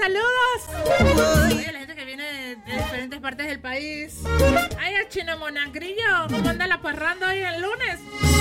saludos. Oye, la gente que viene de diferentes partes del país. Ay, el chino Monagrillo, ¿cómo anda la parranda hoy el lunes?